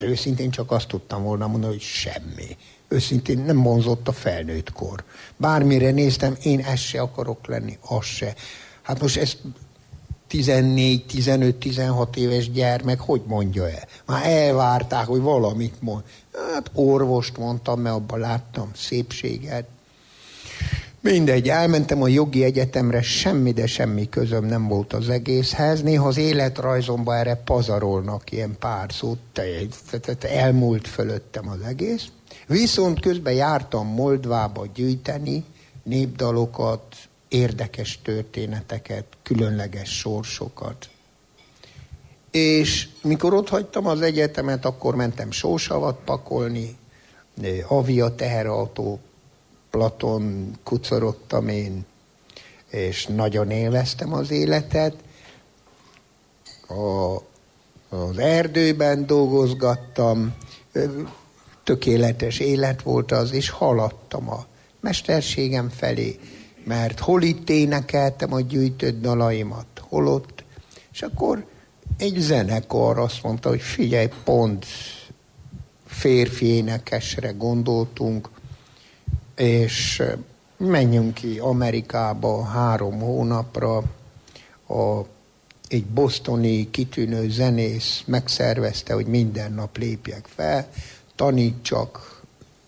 Őszintén csak azt tudtam volna mondani, hogy semmi. Őszintén nem vonzott a felnőtt kor. Bármire néztem, én ezt se akarok lenni, az se. Hát most ezt 14, 15, 16 éves gyermek hogy mondja el? Már elvárták, hogy valamit mond. Hát orvost mondtam, mert abban láttam szépséget. Mindegy, elmentem a jogi egyetemre, semmi, de semmi közöm nem volt az egészhez. Néha az életrajzomban erre pazarolnak ilyen pár szót, tehát elmúlt fölöttem az egész. Viszont közben jártam Moldvába gyűjteni népdalokat, érdekes történeteket, különleges sorsokat. És mikor ott hagytam az egyetemet, akkor mentem sósavat pakolni, Avia teherautó, Platon kucorogtam én, és nagyon élveztem az életet. Az erdőben dolgozgattam, tökéletes élet volt az, és haladtam a mesterségem felé, mert hol itt énekeltem a gyűjtött dalaimat, hol ott. És akkor egy zenekar azt mondta, hogy figyelj, pont férfi énekesre gondoltunk, és menjünk ki Amerikába 3 hónapra. Egy bostoni kitűnő zenész megszervezte, hogy minden nap lépjek fel, tanítsak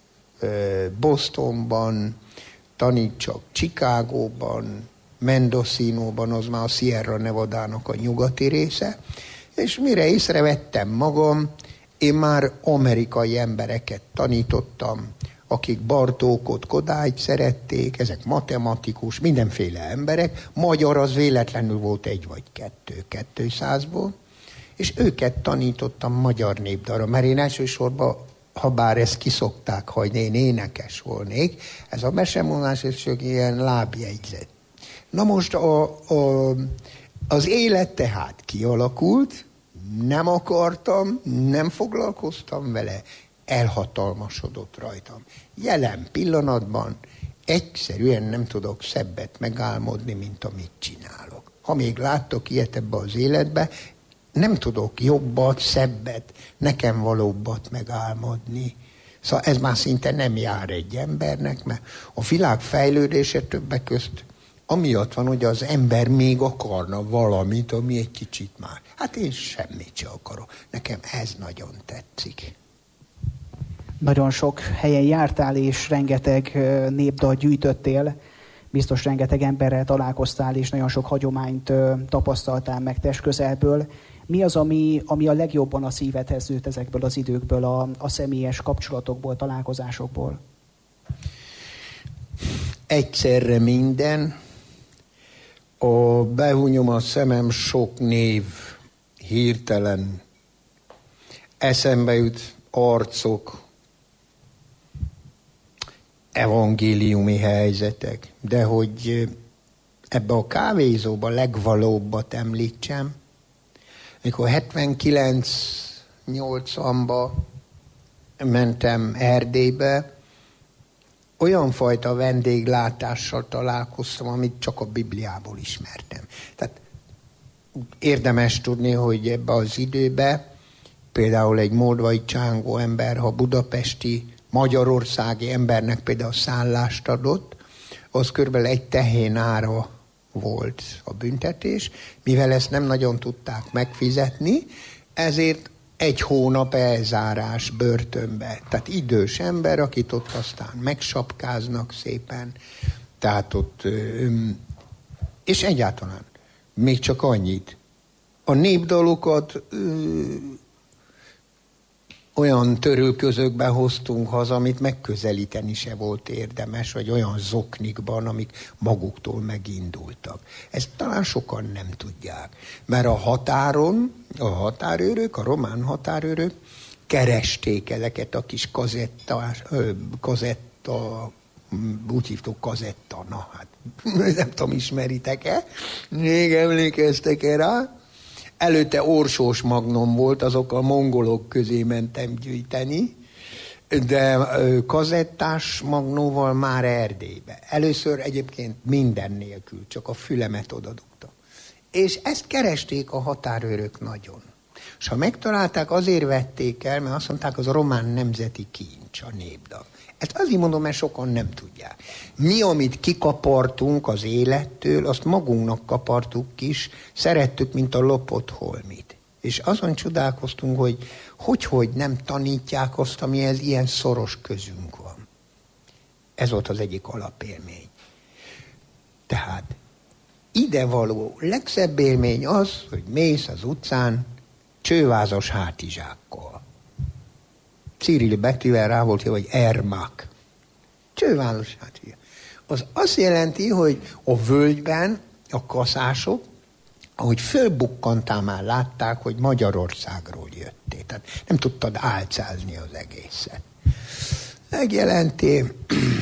Bostonban, tanítsak Chicagóban, Mendocinóban, az már a Sierra Nevadának a nyugati része, és mire észrevettem magam, én már amerikai embereket tanítottam, akik Bartókot, Kodályt szerették, ezek matematikus, mindenféle emberek, magyar az véletlenül volt 1 vagy 200-ból, és őket tanítottam magyar népdalra, mert én elsősorban, ha bár ezt kiszokták hagyni, én énekes volnék, ez a mesemondás, ez csak ilyen lábjegyzet. Na most az élet tehát kialakult, nem akartam, nem foglalkoztam vele, elhatalmasodott rajtam. Jelen pillanatban egyszerűen nem tudok szebbet megálmodni, mint amit csinálok. Ha még láttok ilyet ebbe az életbe, nem tudok jobbat, szebbet, nekem valóbbat megálmodni. Szóval ez már szinte nem jár egy embernek, mert a világ fejlődése többek közt amiatt van, hogy az ember még akarna valamit, ami egy kicsit már. Hát én semmit sem akarok. Nekem ez nagyon tetszik. Nagyon sok helyen jártál, és rengeteg népdal gyűjtöttél. Biztos rengeteg emberrel találkoztál, és nagyon sok hagyományt tapasztaltál meg testközelből. Mi az, ami a legjobban a szívedhez nőtt ezekből az időkből, a személyes kapcsolatokból, találkozásokból? Egyszerre minden. Behúnyom a szemem, sok név hirtelen eszembe jut, arcok, evangéliumi helyzetek, de hogy ebbe a kávézóba legvalóbbat említsem, mikor 79-80-ba mentem Erdélybe, olyan fajta vendéglátással találkoztam, amit csak a Bibliából ismertem. Tehát érdemes tudni, hogy ebbe az időbe például egy moldvai csángó ember, ha budapesti, magyarországi embernek például szállást adott, az körülbelül 1 tehén ára volt a büntetés, mivel ezt nem nagyon tudták megfizetni, ezért 1 hónap elzárás börtönbe. Tehát idős ember, akit ott aztán megsapkáznak szépen, tehát ott, és egyáltalán még csak annyit. A népdalokat olyan törülközökben hoztunk haza, amit megközelíteni se volt érdemes, vagy olyan zoknikban, amik maguktól megindultak. Ezt talán sokan nem tudják. Mert a határon, a határőrök, a román határőrök keresték ezeket a kis kazetta, úgy hívtuk kazetta, na hát nem tudom, ismeritek-e? Még emlékeztek-e rá? Előtte Orsós Magnum volt, azok a mongolok közé mentem gyűjteni, de kazettás magnóval már Erdélybe. Először egyébként minden nélkül, csak a fülemet odadugtam. És ezt keresték a határőrök nagyon. És ha megtalálták, azért vették el, mert azt mondták, az a román nemzeti kincs, a népdal. Ezt azért mondom, mert sokan nem tudják. Mi, amit kikapartunk az élettől, azt magunknak kapartuk is, szerettük, mint a lopott holmit. És azon csodálkoztunk, hogy nem tanítják azt, amihez ilyen szoros közünk van. Ez volt az egyik alapélmény. Tehát idevaló legszebb élmény az, hogy mész az utcán csővázas hátizsákkal. Cirilli betűvel rá volt, hogy Ermak. Csővázas hátizsák. Az azt jelenti, hogy a völgyben a kaszások, ahogy fölbukkantál, már látták, hogy Magyarországról jöttél. Tehát nem tudtad álcázni az egészet. Megjelenti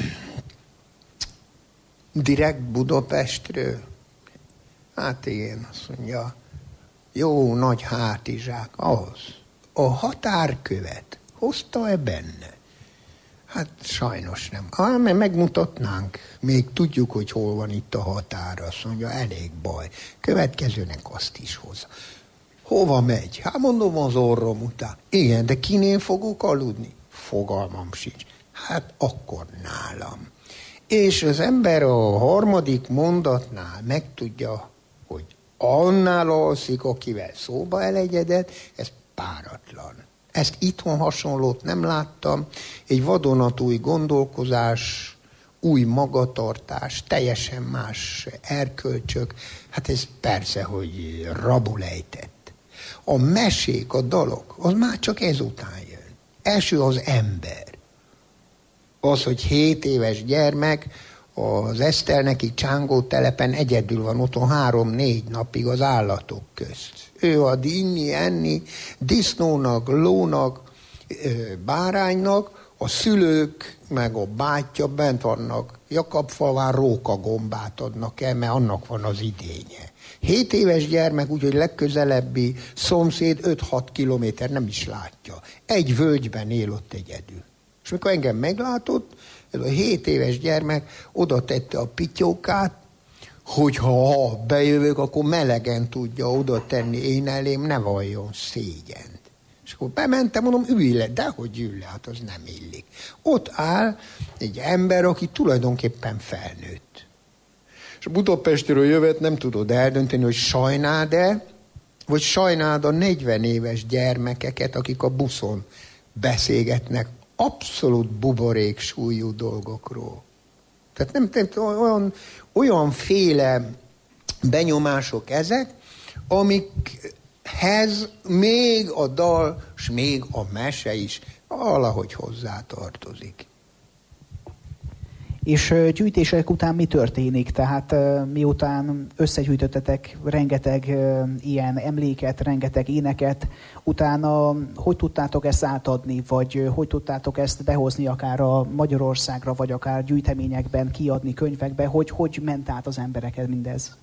direkt Budapestről. Hát igen, azt mondja, jó nagy hátizsák, az. A határkövet hozta-e benne? Hát sajnos nem. Mert megmutatnánk, még tudjuk, hogy hol van itt a határ. Azt mondja, elég baj. Következőnek azt is hozza. Hova megy? Hát mondom, az orrom után. Igen, de kinél fogok aludni? Fogalmam sincs. Hát akkor nálam. És az ember a harmadik mondatnál megtudja, hogy annál alszik, akivel szóba elegyedett, ez páratlan. Ezt itthon hasonlót nem láttam. Egy vadonatúj gondolkozás, új magatartás, teljesen más erkölcsök. Hát ez persze, hogy rabul ejtett. A mesék, a dalok, az már csak ezután jön. Első az ember. Az, hogy 7 éves gyermek az Eszterneki Csángó telepen egyedül van otthon 3-4 napig az állatok közt. Ő ad inni, enni, disznónak, lónak, báránynak, a szülők meg a bátyja bent vannak Jakabfalván, rókagombát adnak el, mert annak van az idénye. 7 éves gyermek, úgyhogy legközelebbi szomszéd 5-6 kilométer nem is látja. Egy völgyben él ott egyedül. És mikor engem meglátott, ez a 7 éves gyermek oda tette a pityókát, hogy ha bejövök, akkor melegen tudja oda tenni én elém, ne valljon szégyent. És akkor bementem, mondom, ülj le, dehogy ülj le, hát az nem illik. Ott áll egy ember, aki tulajdonképpen felnőtt. És Budapestről jövet, nem tudod eldönteni, hogy sajnáld-e, vagy sajnáld a 40 éves gyermekeket, akik a buszon beszélgetnek abszolút buborék súlyú dolgokról. Tehát nem olyanféle benyomások ezek, amikhez még a dal, és még a mese is valahogy hozzátartozik. És gyűjtések után mi történik? Tehát miután összegyűjtöttetek rengeteg ilyen emléket, rengeteg éneket, utána hogy tudtátok ezt átadni, vagy hogy tudtátok ezt behozni akár a Magyarországra, vagy akár gyűjteményekben, kiadni könyvekbe, hogy ment át az embereket mindez?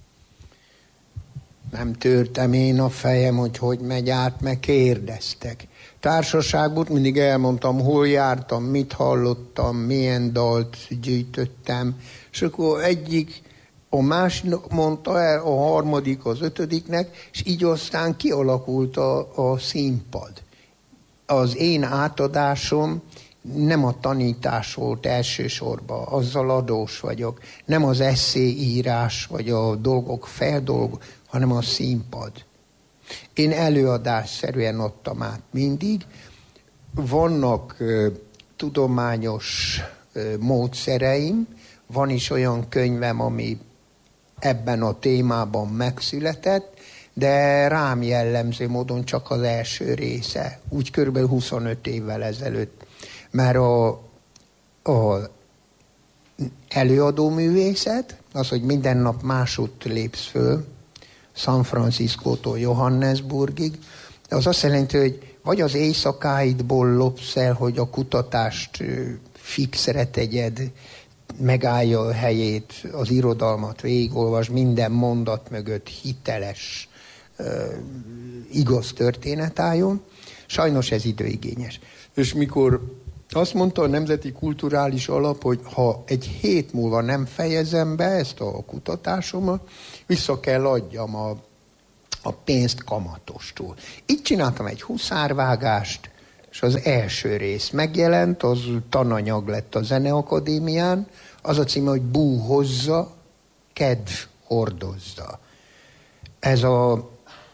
Nem törtem én a fejem, hogy megy át, meg kérdeztek. Társaságút mindig elmondtam, hol jártam, mit hallottam, milyen dalt gyűjtöttem, és akkor egyik a másiknak mondta el, a harmadik az ötödiknek, és így aztán kialakult a színpad. Az én átadásom nem a tanítás volt elsősorban, azzal adós vagyok, nem az esszéírás, vagy a dolgok feldolgok, hanem a színpad. Én előadásszerűen adtam át mindig. Vannak tudományos módszereim, van is olyan könyvem, ami ebben a témában megszületett, de rám jellemző módon csak az első része, úgy körülbelül 25 évvel ezelőtt. Mert a előadó művészet, az, hogy minden nap másút lépsz föl, San Franciscótól Johannesburgig, az azt jelenti, hogy vagy az éjszakáidból lopsz el, hogy a kutatást fixre tegyed, megállja a helyét, az irodalmat végigolvasd, minden mondat mögött hiteles, igaz történet álljon. Sajnos ez időigényes. És mikor azt mondta a Nemzeti Kulturális Alap, hogy ha egy hét múlva nem fejezem be ezt a kutatásomat, vissza kell adjam a pénzt kamatostól. Így csináltam egy huszárvágást, és az első rész megjelent, az tananyag lett a Zeneakadémián, az a címe, hogy Bú hozza, kedv hordozza. Ez a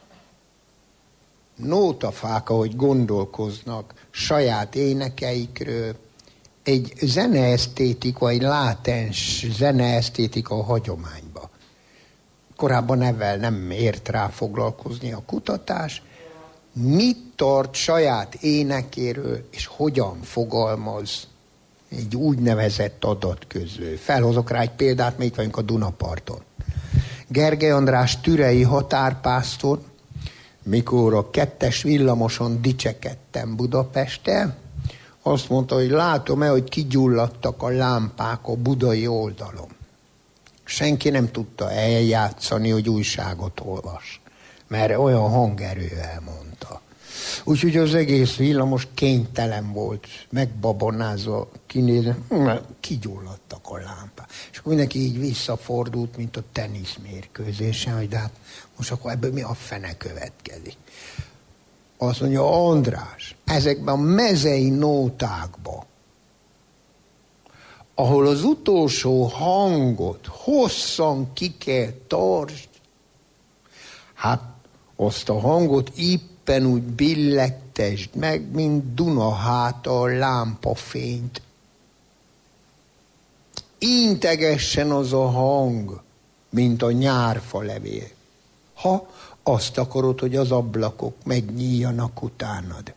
nótafák, ahogy gondolkoznak saját énekeikről, egy zeneesztétika, egy látens zeneesztétika hagyományba. Korábban ezzel nem ért rá foglalkozni a kutatás. Mit tart saját énekéről, és hogyan fogalmaz egy úgynevezett adatközlő. Felhozok rá egy példát, mert itt vagyunk a Dunaparton. Gergely András türei határpásztor, mikor a 2-es villamoson dicsekedtem Budapesten, azt mondta, hogy látom-e, hogy kigyulladtak a lámpák a budai oldalon. Senki nem tudta eljátszani, hogy újságot olvas, mert olyan hangerővel mondta. Úgyhogy az egész villamos kénytelen volt, megbabonázva kinézni, kigyulladtak a lámpák. És akkor mindenki így visszafordult, mint a teniszmérkőzésen, hogy de hát most akkor ebből mi a fene következik. Azt mondja, András, ezekben a mezei nótákban, ahol az utolsó hangot hosszan ki kell tartsd, hát azt a hangot éppen úgy billegtesd meg, mint Dunahátal lámpafényt. Integessen az a hang, mint a nyárfalevél. Ha azt akarod, hogy az ablakok megnyíljanak utánad.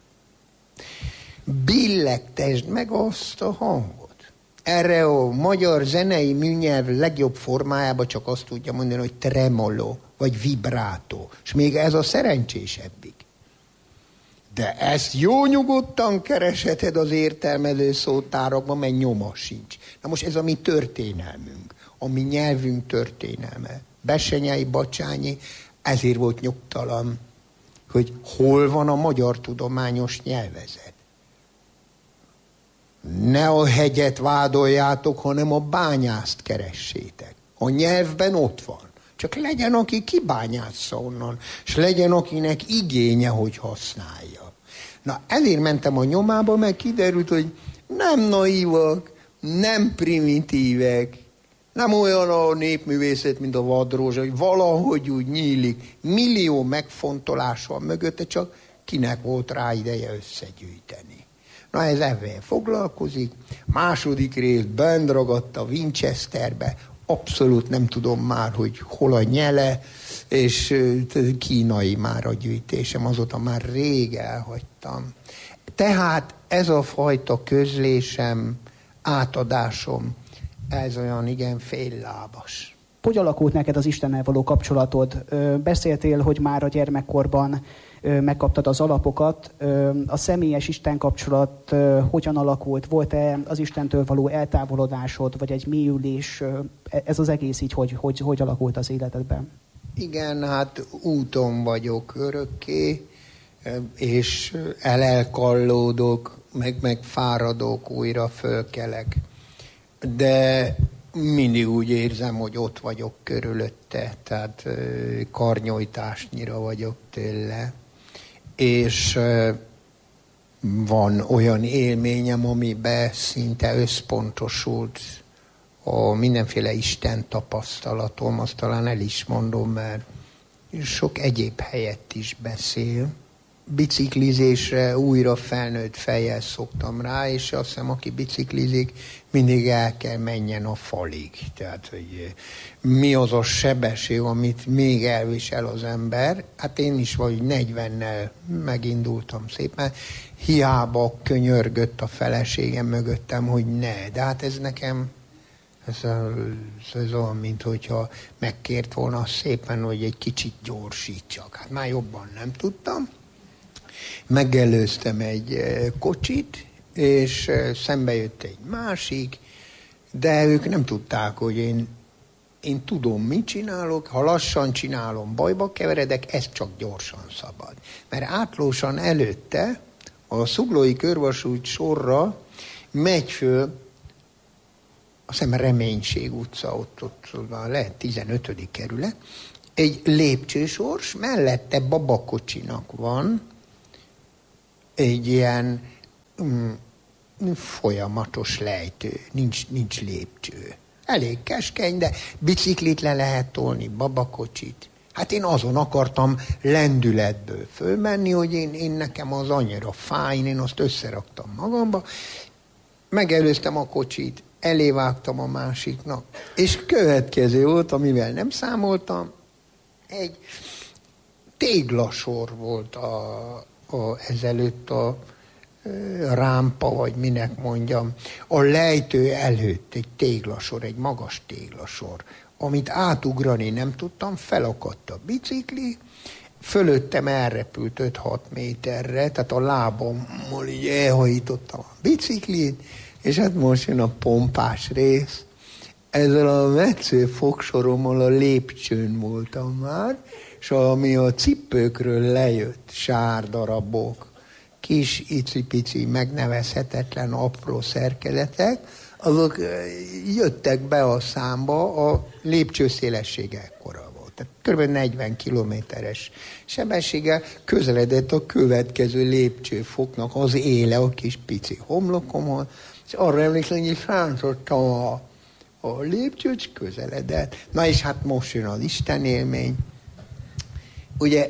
Billegtesd meg azt a hangot. Erre a magyar zenei műnyelv legjobb formájában csak azt tudja mondani, hogy tremolo, vagy vibrátó. És még ez a szerencsésebbik. De ezt jó nyugodtan keresheted az értelmező szótárokban, mert nyoma sincs. Na most ez a mi történelmünk, a mi nyelvünk történelme. Bessenyei, Bacsányi ezért volt nyugtalan, hogy hol van a magyar tudományos nyelvezet. Ne a hegyet vádoljátok, hanem a bányászt keressétek. A nyelvben ott van. Csak legyen, aki kibányásza onnan, és legyen, akinek igénye, hogy használja. Na, ezért mentem a nyomába, mert kiderült, hogy nem naívak, nem primitívek, nem olyan a népművészet, mint a vadrózsa, hogy valahogy úgy nyílik. Millió megfontolás van mögötte, csak kinek volt rá ideje összegyűjteni. Na, ez ezzel foglalkozik. Második rész bent ragadt a Winchesterbe, abszolút nem tudom már, hogy hol a nyele, és kínai már a gyűjtésem, azóta már rég elhagytam. Tehát ez a fajta közlésem, átadásom, ez olyan igen féllábas. Hogy alakult neked az Istennel való kapcsolatod? Beszéltél, hogy már a gyermekkorban megkaptad az alapokat. A személyes Isten kapcsolat hogyan alakult? Volt-e az Istentől való eltávolodásod, vagy egy mélyülés? Ez az egész így, hogy alakult az életedben? Igen, hát úton vagyok örökké, és elkallódok, meg fáradok, újra fölkelek. De mindig úgy érzem, hogy ott vagyok körülötte, tehát karnyojtásnyira vagyok tőle. És van olyan élményem, amiben szinte összpontosult a mindenféle Isten tapasztalatom, azt talán el is mondom, mert sok egyéb helyett is beszél. Biciklizésre újra felnőtt fejjel szoktam rá, és azt hiszem, aki biciklizik, mindig el kell menjen a falig. Tehát, hogy mi az a sebesség, amit még elvisel az ember. Hát én is vagy 40-nel megindultam szépen. Hiába könyörgött a feleségem mögöttem, hogy ne. De hát ez nekem, ez olyan, mint hogyha megkért volna szépen, hogy egy kicsit gyorsítsak. Hát már jobban nem tudtam. Megelőztem egy kocsit, és szembe jött egy másik, de ők nem tudták, hogy én tudom, mit csinálok, ha lassan csinálom, bajba keveredek, ez csak gyorsan szabad. Mert átlósan előtte a Zuglói körvasút sorra megy föl, azt hiszem Reménység utca, ott lehet 15. kerület, egy lépcsősors, mellette babakocsinak van egy ilyen folyamatos lejtő, nincs lépcső. Elég keskeny, de biciklit le lehet tolni, babakocsit. Hát én azon akartam lendületből fölmenni, hogy én nekem az annyira fáj, én azt összeraktam magamba, megelőztem a kocsit, elévágtam a másiknak, és következő volt, amivel nem számoltam, egy téglasor volt ezelőtt a rámpa, vagy minek mondjam, a lejtő előtt egy téglasor, egy magas téglasor, amit átugrani nem tudtam, felakadt a bicikli, fölöttem elrepült 5-6 méterre, tehát a lábammal így elhajítottam a biciklit, és hát most jön a pompás rész. Ezzel a metsző fogsorommal a lépcsőn voltam már, és ami a cipőkről lejött sárdarabok, kis icipici, megnevezhetetlen apró szerkezetek, azok jöttek be a számba, a lépcső szélessége ekkora volt. Tehát kb. 40 kilométeres sebességgel közeledett a következő lépcsőfoknak az éle a kis pici homlokomon, és arra emlékszem, hogy rántottam a lépcsőt, és közeledett. Na és hát most jön az Isten élmény. Ugye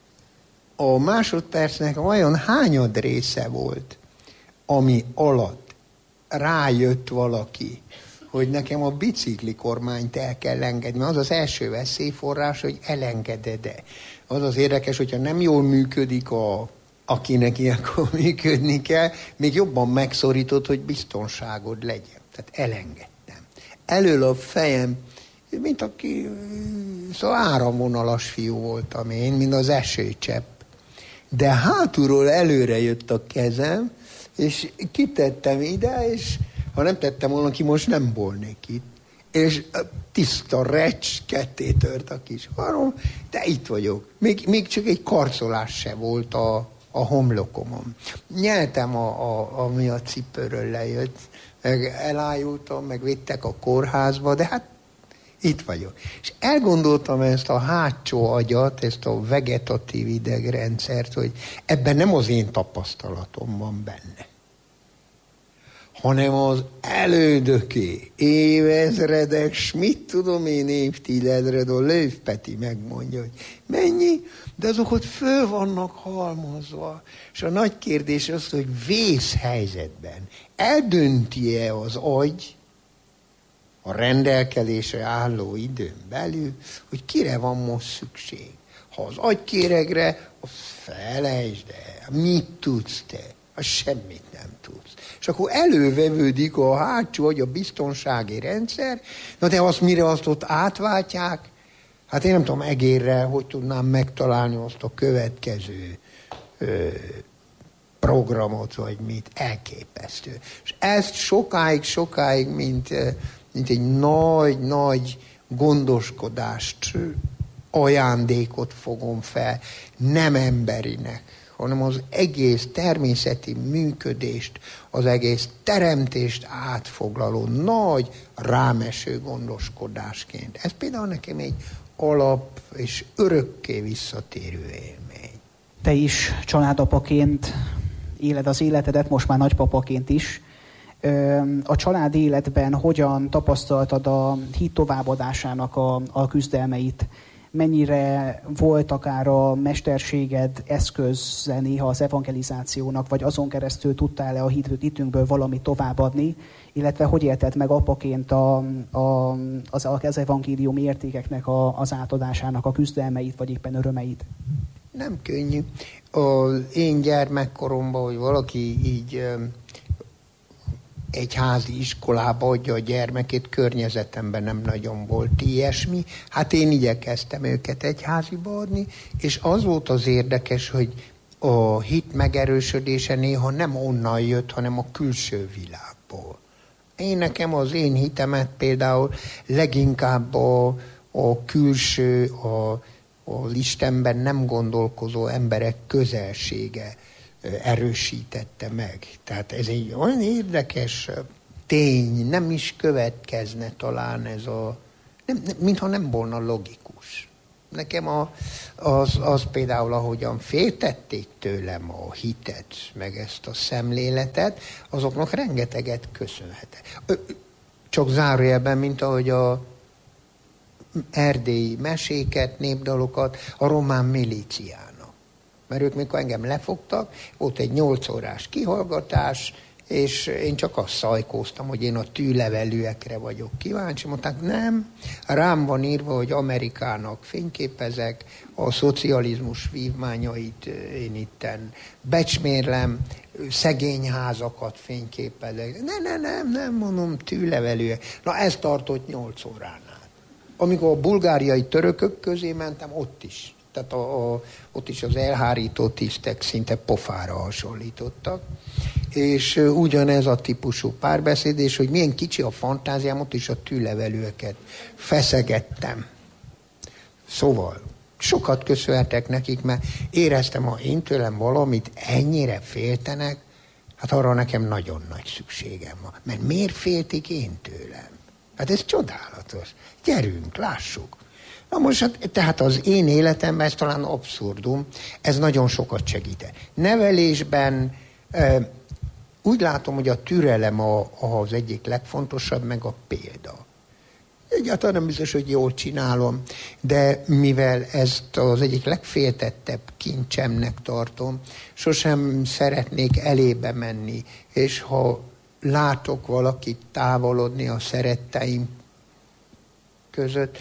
a másodpercnek vajon hányad része volt, ami alatt rájött valaki, hogy nekem a bicikli kormányt el kell engedni. Az az első veszélyforrás, hogy elengeded-e. Az az érdekes, hogyha nem jól működik akinek ilyenkor működni kell, még jobban megszorítod, hogy biztonságod legyen. Tehát elengedtem. Elől a fejem, mint aki, szóval áramvonalas fiú voltam én, mint az esőcsepp. De hátulról előre jött a kezem, és kitettem ide, és ha nem tettem volna ki, most nem volnék itt. És tiszta recs, ketté tört a kis harom, de itt vagyok. Még csak egy karcolás se volt a homlokomon. Nyeltem, ami a cipőről lejött, meg elájultam, meg vittek a kórházba, de hát itt vagyok. És elgondoltam ezt a hátsó agyat, ezt a vegetatív idegrendszert, hogy ebben nem az én tapasztalatom van benne, hanem az elődöké, évezredek, s mit tudom én évtizedred, a Löw Peti megmondja, hogy mennyi, de azok ott föl vannak halmozva. És a nagy kérdés az, hogy vészhelyzetben eldönti-e az agy a rendelkezésre álló időn belül, hogy kire van most szükség. Ha az agykéregre, az felejtsd el. Mit tudsz te? Az semmit nem tudsz. És akkor elővevődik a hátsó agy, a biztonsági rendszer, na de mire azt ott átváltják, hát én nem tudom egérre, hogy tudnám megtalálni azt a következő programot, vagy mit, elképesztő. És ezt sokáig, mint egy nagy gondoskodást, ajándékot fogom fel, nem emberinek, hanem az egész természeti működést, az egész teremtést átfoglaló nagy rámeső gondoskodásként. Ez például nekem egy alap és örökké visszatérő élmény. Te is családapaként éled az életedet, most már nagypapaként is. A család életben hogyan tapasztaltad a hit továbbadásának a küzdelmeit? Mennyire volt akár a mesterséged eszköze néha az evangelizációnak, vagy azon keresztül tudtál-e a hitünkből valamit továbbadni, illetve hogy élted meg apaként az evangélium értékeknek az átadásának a küzdelmeit, vagy éppen örömeit? Nem könnyű. Az én gyermekkoromban, hogy valaki így egy házi iskolába adja a gyermekét, környezetemben nem nagyon volt ilyesmi. Hát én igyekeztem őket egyháziba adni, és az volt az érdekes, hogy a hit megerősödése néha nem onnan jött, hanem a külső világból. Nekem az én hitemet például leginkább a külső, az Istenben nem gondolkozó emberek közelsége erősítette meg. Tehát ez egy olyan érdekes tény, nem is következne talán ez mintha nem volna logikus. Nekem az például, ahogyan féltették tőlem a hitet, meg ezt a szemléletet, azoknak rengeteget köszönhetek. Csak zárójelben, mint ahogy a erdélyi meséket, népdalokat a román milíciának. Mert ők, mikor engem lefogtak, volt egy 8 órás kihallgatás, és én csak azt szajkóztam, hogy én a tűlevelűekre vagyok kíváncsi. Mondták, nem, rám van írva, hogy Amerikának fényképezek, a szocializmus vívmányait én itten becsmérlem, szegény házakat fényképezek. Nem, mondom, tűlevelűek. Na, ez tartott 8 óránál. Amikor a bulgáriai törökök közé mentem, ott is. Tehát ott is az elhárító tisztek szinte pofára hasonlítottak. És ugyanez a típusú párbeszéd, és hogy milyen kicsi a fantáziám, ott is a tűlevelőeket feszegettem. Szóval sokat köszönhetek nekik, mert éreztem, ha én tőlem valamit ennyire féltenek, hát arra nekem nagyon nagy szükségem van. Mert miért féltik én tőlem? Hát ez csodálatos. Gyerünk, lássuk. Na most, tehát az én életemben ez talán abszurdum, ez nagyon sokat segít. Nevelésben úgy látom, hogy a türelem az egyik legfontosabb, meg a példa. Egyáltalán nem biztos, hogy jól csinálom, de mivel ezt az egyik legféltettebb kincsemnek tartom, sosem szeretnék elébe menni, és ha látok valakit távolodni a szeretteim között,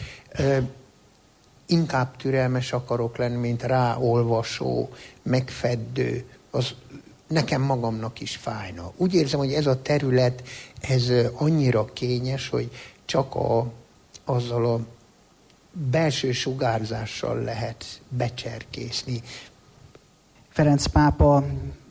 inkább türelmes akarok lenni, mint ráolvasó, megfeddő, az nekem magamnak is fájna. Úgy érzem, hogy ez a terület, ez annyira kényes, hogy csak azzal a belső sugárzással lehet becserkészni. Ferenc pápa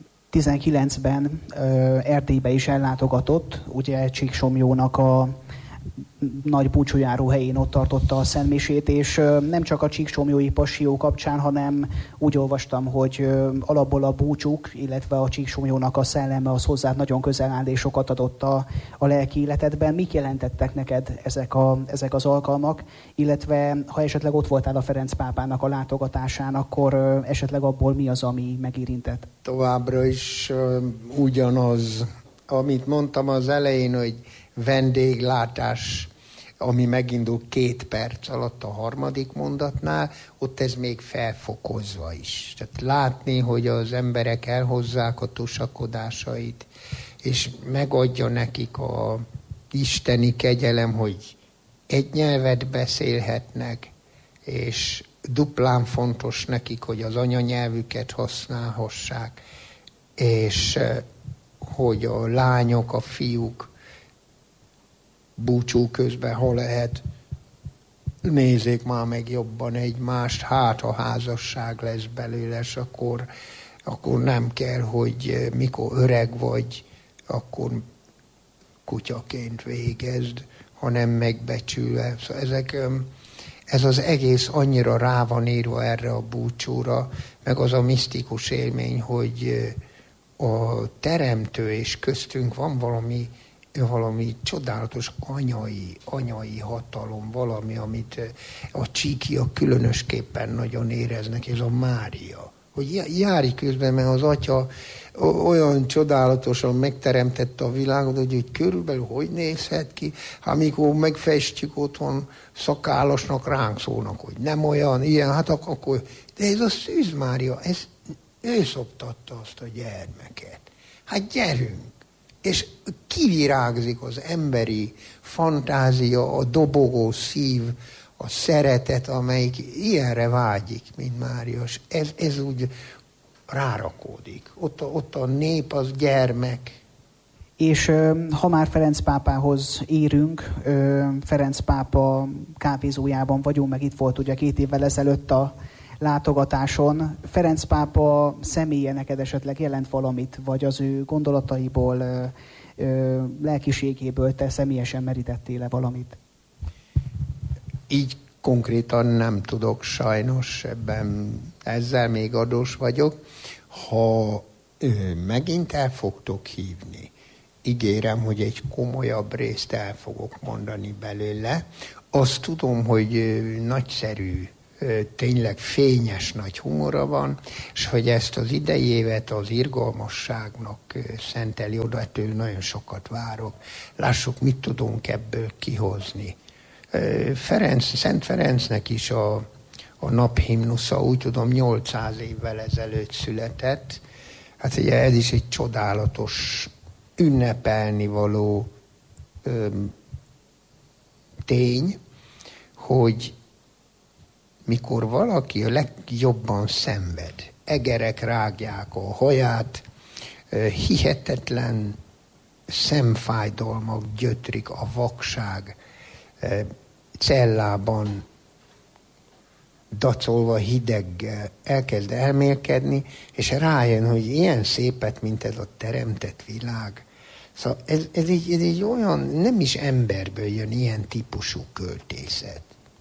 19-ben Erdélybe is ellátogatott, ugye Csíksomlyónak a nagy búcsújáró helyén ott tartotta a szentmisét, és nem csak a csíksomlyói passió kapcsán, hanem úgy olvastam, hogy alapból a búcsúk, illetve a Csíksomlyónak a szelleme az hozzá nagyon közel áll, és sokat adott a lelki életedben. Mik jelentettek neked ezek az alkalmak, illetve ha esetleg ott voltál a Ferenc pápának a látogatásán, akkor esetleg abból mi az, ami megérintett? Továbbra is ugyanaz, amit mondtam az elején, hogy vendéglátás, ami megindul 2 perc alatt a harmadik mondatnál, ott ez még felfokozva is. Tehát látni, hogy az emberek elhozzák a tusakodásait, és megadja nekik a isteni kegyelem, hogy egy nyelvet beszélhetnek, és duplán fontos nekik, hogy az anyanyelvüket használhassák, és hogy a lányok, a fiúk búcsú közben, ha lehet, nézzék már meg jobban egymást, hát a házasság lesz belőle, és akkor nem kell, hogy mikor öreg vagy, akkor kutyaként végezd, hanem megbecsülve. Szóval ez az egész annyira rá van írva erre a búcsúra, meg az a misztikus élmény, hogy a teremtő és köztünk van valami csodálatos anyai hatalom, valami, amit a csíkiak különösképpen nagyon éreznek, és a Mária. Hogy járj közben, mert az atya olyan csodálatosan megteremtette a világot, hogy körülbelül hogy nézhet ki, amikor megfestjük otthon szakállasnak, ránk szólnak, hogy nem olyan, ilyen, hát akkor, de ez a Szűz Mária, ő szoptatta azt a gyermeket. Hát gyerünk! És kivirágzik az emberi fantázia, a dobogó szív, a szeretet, amelyik ilyenre vágyik, mint Máriás. Ez úgy rárakódik. Ott a nép az gyermek. És ha már Ferenc pápához érünk, Ferenc pápa kávézójában vagyunk, meg itt volt ugye 2 évvel ezelőtt a látogatáson. Ferenc pápa személye neked esetleg jelent valamit, vagy az ő gondolataiból, lelkiségéből te személyesen merítettél-e valamit? Így konkrétan nem tudok sajnos, ezzel még adós vagyok. Ha megint el fogtok hívni, ígérem, hogy egy komolyabb részt el fogok mondani belőle. Azt tudom, hogy nagyszerű tényleg fényes nagy humora van, és hogy ezt az idei évet az irgalmasságnak szenteli, oda ettől nagyon sokat várok. Lássuk, mit tudunk ebből kihozni. Szent Ferencnek is a naphimnusza, úgy tudom, 800 évvel ezelőtt született. Hát ugye ez is egy csodálatos, ünnepelni való tény, hogy mikor valaki a legjobban szenved, egerek rágják a haját, hihetetlen szemfájdalmak gyötrik, a vakság, cellában dacolva hideggel elkezd elmélkedni, és rájön, hogy ilyen szépet, mint ez a teremtett világ. Szóval ez egy olyan, nem is emberből jön ilyen típusú költészet.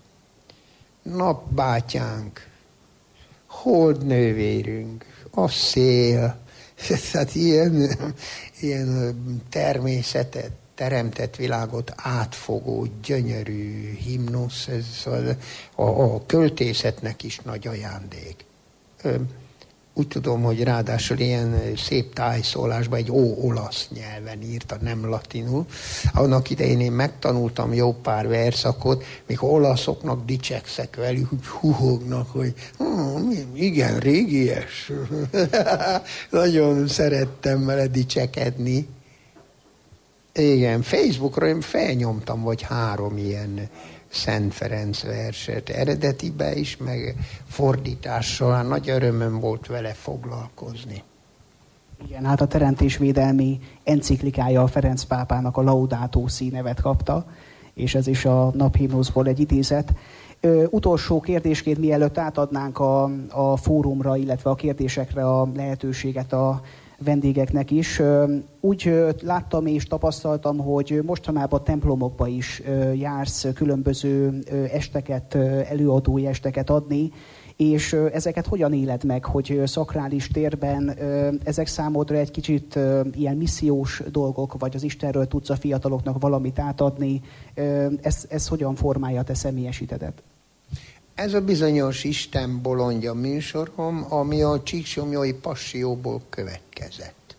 Napbátyánk, holdnővérünk, a szél, tehát ilyen természetet, teremtett világot átfogó, gyönyörű himnusz, ez a költészetnek is nagy ajándék. Úgy tudom, hogy ráadásul ilyen szép tájszólásban egy olasz nyelven írta, nem latinul. Annak idején én megtanultam jó pár verszakot, mikor olaszoknak dicsekszek velük, úgy huhognak, hogy igen, régies. Nagyon szerettem vele dicsekedni. Igen, Facebookra én felnyomtam vagy 3 ilyen Szent Ferenc verset, eredetibe is, meg fordítással. Nagy örömöm volt vele foglalkozni. Igen, hát a teremtésvédelmi enciklikája a Ferenc pápának a Laudato Si nevet kapta, és ez is a naphimnuszból egy idézet. Utolsó kérdésként, mielőtt átadnánk a fórumra, illetve a kérdésekre a lehetőséget a vendégeknek is. Úgy láttam és tapasztaltam, hogy mostanában templomokba is jársz különböző esteket, előadói esteket adni, és ezeket hogyan éled meg, hogy szakrális térben ezek számodra egy kicsit ilyen missziós dolgok, vagy az Istenről tudsz a fiataloknak valamit átadni, ez hogyan formálja a te személyes hitedet? Ez a bizonyos Isten bolondja műsorom, ami a Csíksomlyói Passióból következett.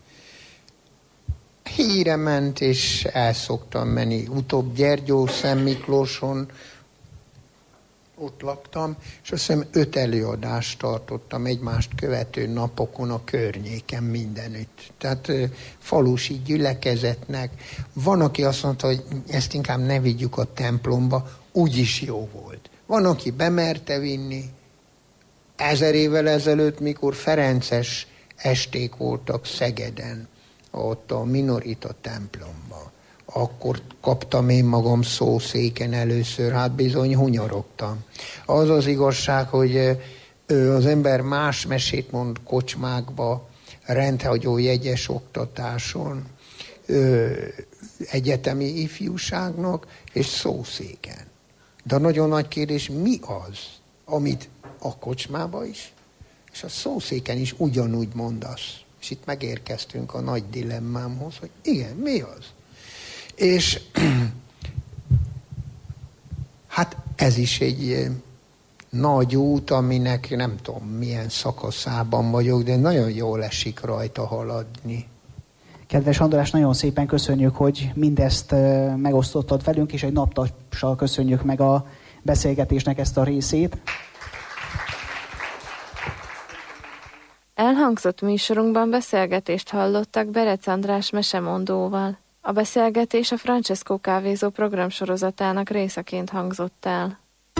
Híre ment, és el szoktam menni. Utóbb Gyergyó, Szent Miklóson, ott laktam, és azt hiszem 5 előadást tartottam egymást követő napokon a környéken mindenütt. Tehát falusi gyülekezetnek. Van, aki azt mondta, hogy ezt inkább ne vigyük a templomba, úgyis jó volt. Van, aki bemerte vinni. 1000 évvel ezelőtt, mikor ferences esték voltak Szegeden, ott a Minorita templomban, akkor kaptam én magam szószéken először, hát bizony hunyorogtam. Az az igazság, hogy az ember más mesét mond kocsmákba, rendhagyó jegyes oktatáson, egyetemi ifjúságnak, és szószéken. De a nagyon nagy kérdés, mi az, amit a kocsmába is, és a szószéken is ugyanúgy mondasz. És itt megérkeztünk a nagy dilemmámhoz, hogy igen, mi az? És hát ez is egy nagy út, aminek nem tudom milyen szakaszában vagyok, de nagyon jól esik rajta haladni. Kedves András, nagyon szépen köszönjük, hogy mindezt megosztottad velünk, és egy naptappal köszönjük meg a beszélgetésnek ezt a részét. Elhangzott műsorunkban beszélgetést hallottak Berec András mesemondóval. A beszélgetés a Francesco Kávézó programsorozatának részeként hangzott el.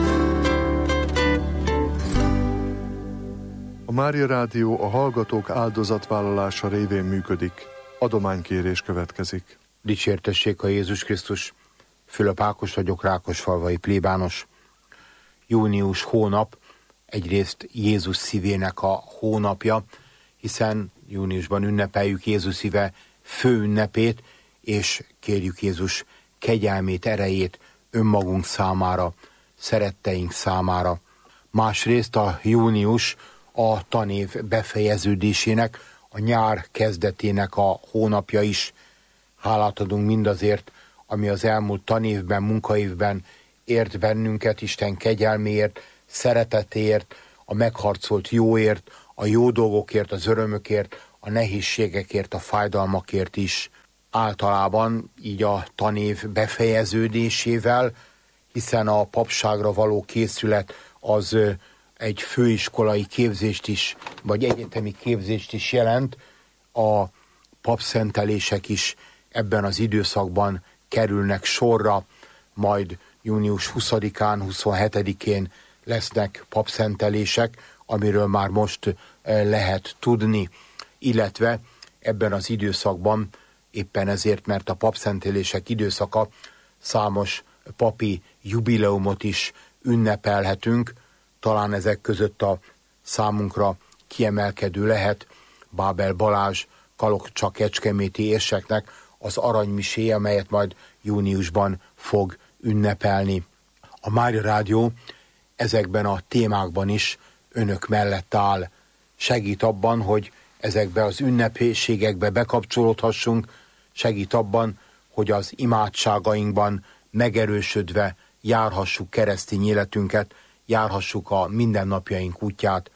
A Mária Rádió a hallgatók áldozatvállalása révén működik. Adománykérés következik. Dicsértessék a Jézus Krisztus. Fülöp Ákos vagyok, Rákosfalvai plébános. Június hónap egyrészt Jézus szívének a hónapja, hiszen júniusban ünnepeljük Jézus szíve főünnepét, és kérjük Jézus kegyelmét, erejét önmagunk számára, szeretteink számára. Másrészt a június a tanév befejeződésének, a nyár kezdetének a hónapja is. Hálát adunk mindazért, ami az elmúlt tanévben, munkaévben ért bennünket, Isten kegyelméért, szeretetért, a megharcolt jóért, a jó dolgokért, az örömökért, a nehézségekért, a fájdalmakért is. Általában így a tanév befejeződésével, hiszen a papságra való készület az egy főiskolai képzést is, vagy egyetemi képzést is jelent. A papszentelések is ebben az időszakban kerülnek sorra, majd június 20-án, 27-én lesznek papszentelések, amiről már most lehet tudni, illetve ebben az időszakban éppen ezért, mert a papszentelések időszaka, számos papi jubileumot is ünnepelhetünk, talán ezek között a számunkra kiemelkedő lehet Bábel Balázs Kalocsa-kecskeméti érseknek az aranymisé, amelyet majd júniusban fog ünnepelni. A Mária Rádió ezekben a témákban is önök mellett áll. Segít abban, hogy ezekbe az ünnepségekbe bekapcsolódhassunk, segít abban, hogy az imádságainkban megerősödve járhassuk keresztény életünket, járhassuk a mindennapjaink útját.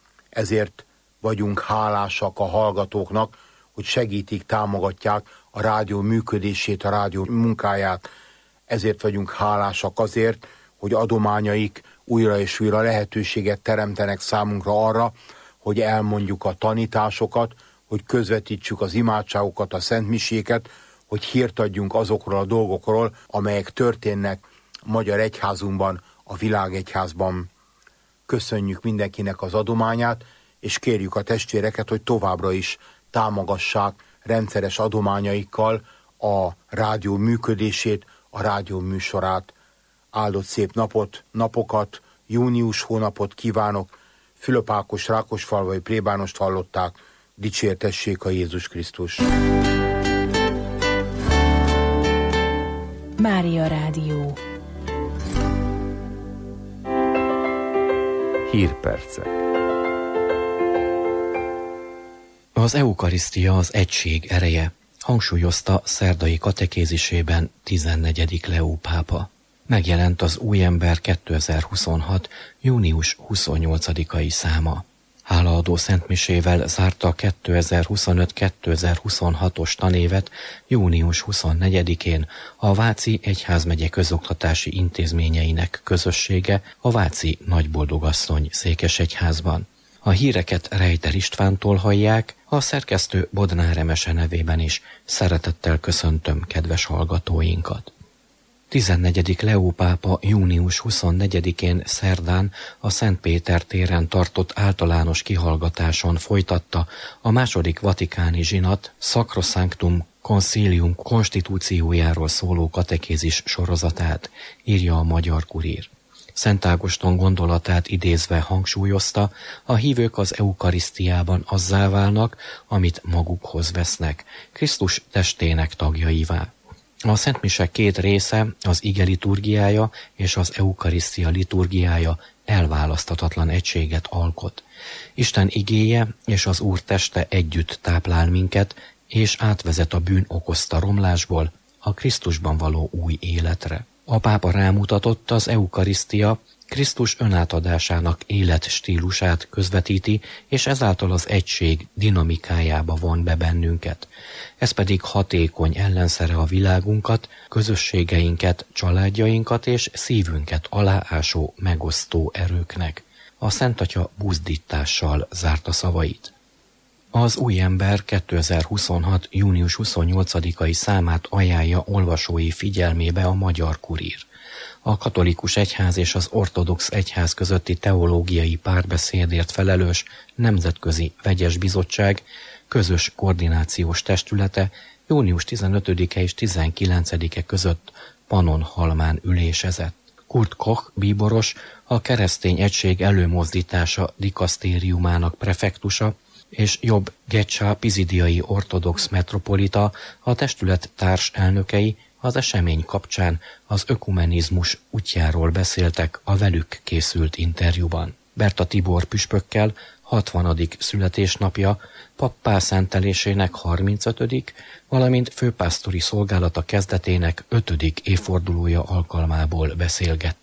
Ezért vagyunk hálásak a hallgatóknak, hogy segítik, támogatják a rádió működését, a rádió munkáját. Ezért vagyunk hálásak azért, hogy adományaik újra és újra lehetőséget teremtenek számunkra arra, hogy elmondjuk a tanításokat, hogy közvetítsük az imádságokat, a szentmiséket, hogy hírt adjunk azokról a dolgokról, amelyek történnek a Magyar Egyházunkban, a világegyházban. Köszönjük mindenkinek az adományát, és kérjük a testvéreket, hogy továbbra is támogassák rendszeres adományaikkal a rádió működését, a rádió műsorát. Áldott szép napot, napokat, június hónapot kívánok. Fülöp Ákos Rákosfalvai plébánost hallották. Dicsértessék a Jézus Krisztus! Mária Rádió. Hírpercek. Az eukarisztia az egység ereje, hangsúlyozta szerdai katekézisében 14. Leó pápa. Megjelent az Új ember 2026. június 28-ai száma. Hálaadó szentmisével zárta a 2025-2026-os tanévet június 24-én a Váci Egyházmegye közoktatási intézményeinek közössége a Váci Nagyboldogasszony székesegyházban. A híreket Rejter Istvántól hallják, a szerkesztő Bodnár Emese nevében is szeretettel köszöntöm kedves hallgatóinkat. 14. Leó pápa június 24-én szerdán a Szent Péter téren tartott általános kihallgatáson folytatta a második vatikáni zsinat Sacrosanctum Concilium konstitúciójáról szóló katekézis sorozatát, írja a Magyar Kurír. Szent Ágoston gondolatát idézve hangsúlyozta, a hívők az eukarisztiában azzá válnak, amit magukhoz vesznek, Krisztus testének tagjaivá. A szentmise két része, az ige liturgiája és az eukarisztia liturgiája elválaszthatatlan egységet alkot. Isten igéje és az Úr teste együtt táplál minket, és átvezet a bűn okozta romlásból a Krisztusban való új életre. A pápa rámutatott, az eukarisztia Krisztus önátadásának életstílusát közvetíti, és ezáltal az egység dinamikájába von be bennünket. Ez pedig hatékony ellenszere a világunkat, közösségeinket, családjainkat és szívünket aláásó, megosztó erőknek. A Szent Atya buzdítással zárta szavait. Az Új ember 2026. június 28-ai számát ajánlja olvasói figyelmébe a Magyar Kurír. A katolikus egyház és az ortodox egyház közötti teológiai párbeszédért felelős Nemzetközi Vegyes Bizottság közös koordinációs testülete június 15-e és 19-e között Pannonhalmán ülésezett. Kurt Koch bíboros, a Keresztény Egység Előmozdítása dikasztériumának prefektusa, és Jobb Gecsa pizidiai ortodox metropolita, a testület társelnökei az esemény kapcsán az ökumenizmus útjáról beszéltek a velük készült interjúban. Berta Tibor püspökkel 60. születésnapja, pappá szentelésének 35., valamint főpásztori szolgálata kezdetének 5. évfordulója alkalmából beszélgettek.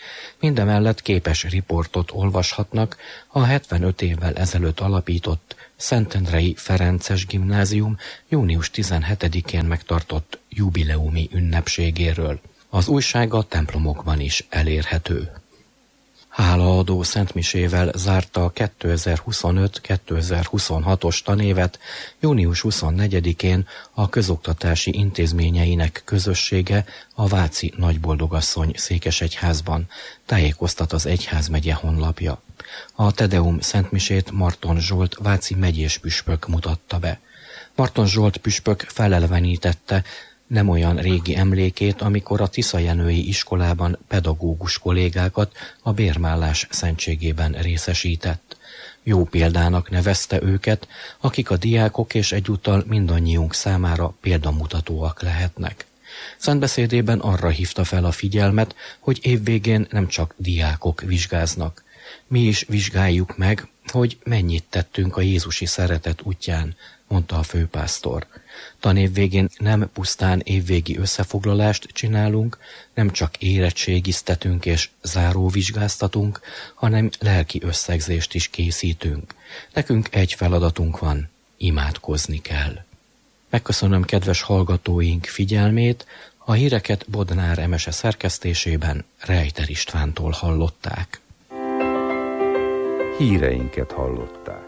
Mindemellett képes riportot olvashatnak a 75 évvel ezelőtt alapított Szentendrei Ferences Gimnázium június 17-én megtartott jubileumi ünnepségéről. Az újság a templomokban is elérhető. Hálaadó szentmisével zárta a 2025-2026-os tanévet június 24-én a közoktatási intézményeinek közössége a Váci Nagyboldogasszony székesegyházban, tájékoztat az egyházmegye honlapja. A Tedeum szentmisét Marton Zsolt váci megyés püspök mutatta be. Marton Zsolt püspök felelevenítette nem olyan régi emlékét, amikor a Tiszajenői iskolában pedagógus kollégákat a bérmállás szentségében részesített. Jó példának nevezte őket, akik a diákok és egyúttal mindannyiunk számára példamutatóak lehetnek. Szentbeszédében arra hívta fel a figyelmet, hogy évvégén nem csak diákok vizsgáznak. Mi is vizsgáljuk meg, hogy mennyit tettünk a jézusi szeretet útján, mondta a főpásztor. Tanév végén nem pusztán évvégi összefoglalást csinálunk, nem csak érettségiztetünk és záróvizsgáztatunk, hanem lelki összegzést is készítünk. Nekünk egy feladatunk van, imádkozni kell. Megköszönöm kedves hallgatóink figyelmét, a híreket Bodnár Emese szerkesztésében Rejter Istvántól hallották. Híreinket hallották.